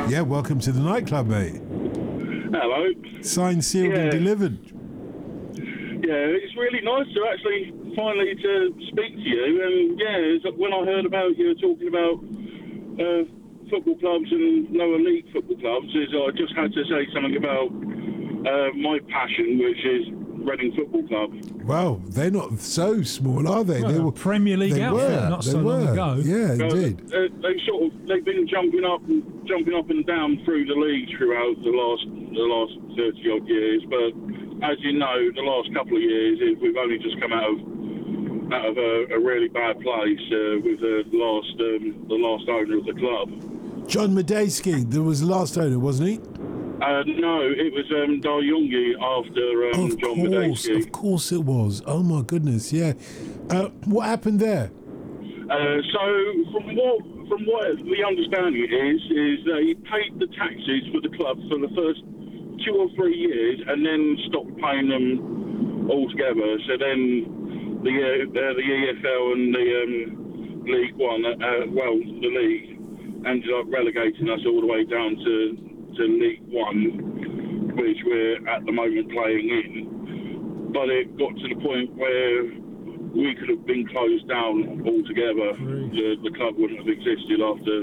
Yeah, welcome to the nightclub, mate. Hello. Signed, sealed and delivered. Yeah, it's really nice to actually finally to speak to you. And when I heard about you talking about football clubs and lower league football clubs, I just had to say something about my passion, which is Reading Football Club. Well, they're not so small, are they? Well, they were Premier League outfit not so long ago. Yeah, indeed. They've been jumping up and down through the league throughout the last 30 odd years. But as you know, the last couple of years we've only just come out of a really bad place with the last owner of the club. John Medeski, there was the last owner, wasn't he? No, it was Dar Youngie after John Medeski. Of course it was. Oh my goodness, yeah. What happened there? So from what the understanding is he paid the taxes for the club for the first 2 or 3 years and then stopped paying them altogether. So then the EFL and the League One, the league ended up relegating us all the way down to League One, which we're at the moment playing in. But it got to the point where we could have been closed down altogether. The club wouldn't have existed after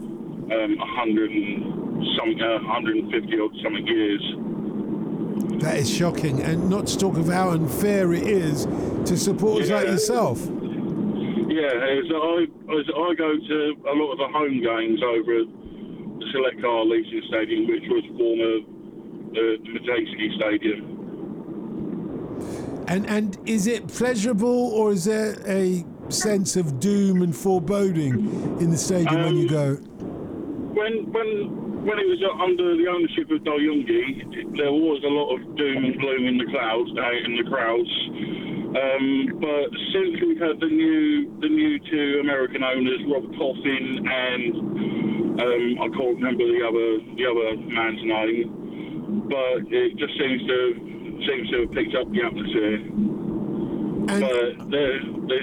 150 odd something years. That is shocking, and not to talk of how unfair it is to supporters like yourself. Yeah, as I go to a lot of the home games over at the Select Car Leasing Stadium, which was former the Medeski Stadium. And is it pleasurable, or is there a sense of doom and foreboding in the stadium when you go? When it was under the ownership of Dar Youngie, there was a lot of doom and gloom in the crowds. But since we had the new two American owners, Rob Coffin and I can't remember the other man's name, but it just seems to have picked up the atmosphere. But there's